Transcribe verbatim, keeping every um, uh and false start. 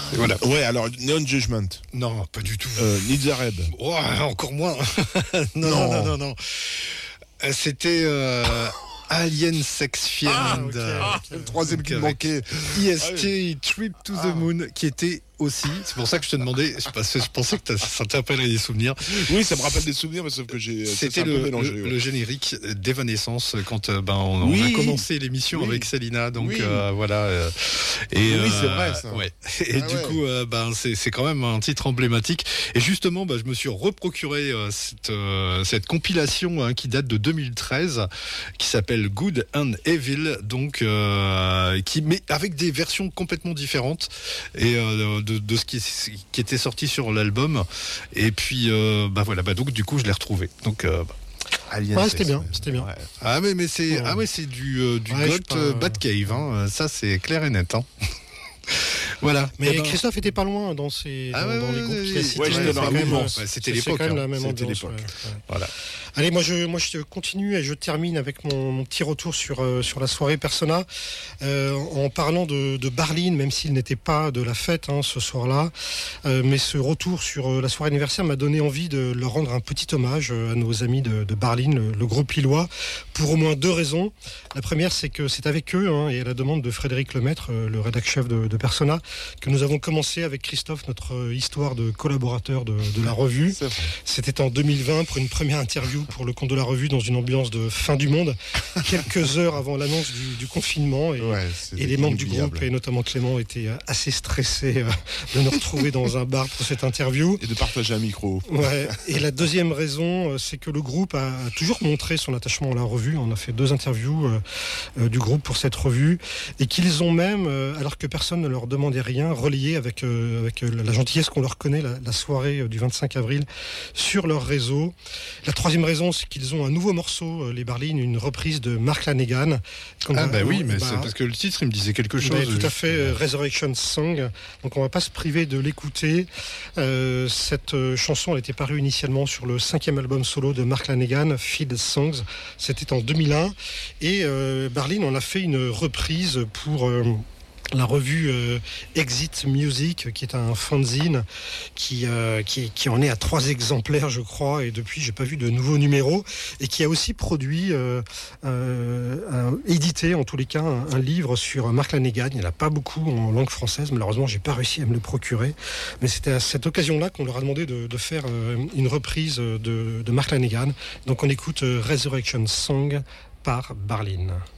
Et voilà. Ouais, alors Neon Judgment. Non, pas du tout. Euh, Nizareb. Oh, encore moins. non, non, non, non, non. C'était euh, Alien Sex Fiend. Ah, okay. Ah, le troisième qui me manquait. I S T, Trip to the Moon, qui était aussi, c'est pour ça que je te demandais, parce que je pensais que ça t'appellerait des souvenirs. Oui, ça me rappelle des souvenirs, mais sauf que j'ai. C'était le, mélangé, le, ouais. le générique d'Evanescence quand ben, on, oui. on a commencé l'émission oui. avec Célina, donc oui. euh, voilà. Euh, et, oui, euh, c'est vrai ça. Ouais. Et ah, du ouais. coup, euh, ben, c'est, c'est quand même un titre emblématique. Et justement, ben, je me suis reprocuré euh, cette, euh, cette compilation hein, qui date de deux mille treize, qui s'appelle Good and Evil, donc, euh, qui, mais avec des versions complètement différentes. Et euh, De, de ce qui, qui était sorti sur l'album et puis euh, bah voilà bah donc du coup je l'ai retrouvé donc euh, bah. Alien ouais, c'était bien, c'était bien. Ouais. Ah mais mais c'est ouais. ah ouais c'est du euh, du ouais, goth euh, Batcave hein. Ça c'est clair et net hein. Voilà. Mais ben... Christophe était pas loin dans ces ah dans, ouais, dans les groupes qu'il a cités. Ouais, j'étais dans la mouvance. Ouais, c'était l'époque. C'est quand même hein. la même c'était ambiance. l'époque. Ouais, ouais. Voilà. Allez, moi je moi je continue et je termine avec mon, mon petit retour sur euh, sur la soirée Persona euh, en parlant de, de Barline, même s'il n'était pas de la fête hein, ce soir-là. Euh, mais ce retour sur euh, la soirée anniversaire m'a donné envie de leur rendre un petit hommage euh, à nos amis de, de Barline, le, le groupe lillois, pour au moins deux raisons. La première, c'est que c'est avec eux hein, et à la demande de Frédéric Lemaître, euh, le rédac chef de, de Persona, que nous avons commencé avec Christophe notre euh, histoire de collaborateur de, de la revue. C'était en deux mille vingt pour une première interview pour le compte de la revue dans une ambiance de fin du monde, quelques heures avant l'annonce du, du confinement et, ouais, et les membres du groupe et notamment Clément étaient assez stressés euh, de nous retrouver dans un bar pour cette interview et de partager un micro. Ouais. Et la deuxième raison, euh, c'est que le groupe a, a toujours montré son attachement à la revue. On a fait deux interviews euh, euh, du groupe pour cette revue et qu'ils ont même, euh, alors que personne ne leur demandait rien, relayé avec, euh, avec euh, la gentillesse qu'on leur connaît la, la soirée euh, du vingt-cinq avril sur leur réseau. La troisième raison, c'est qu'ils ont un nouveau morceau, euh, les Barline, une reprise de Mark Lanegan. Comme ah bah oui, mais bah, c'est parce que le titre, il me disait quelque chose. Bah, tout à fait, euh, Resurrection Song. Donc on va pas se priver de l'écouter. Euh, cette euh, chanson, elle était parue initialement sur le cinquième album solo de Mark Lanegan, Feed Songs. C'était en deux mille un. Et euh, Barline, on a fait une reprise pour... Euh, la revue euh, Exit Music, qui est un fanzine qui, euh, qui, qui en est à trois exemplaires, je crois, et depuis, j'ai pas vu de nouveaux numéros, et qui a aussi produit, euh, euh, un, édité, en tous les cas, un, un livre sur Mark Lanegan. Il n'y en a pas beaucoup en langue française, malheureusement, j'ai pas réussi à me le procurer, mais c'était à cette occasion-là qu'on leur a demandé de, de faire euh, une reprise de, de Mark Lanegan. Donc on écoute euh, Resurrection Song par Barline.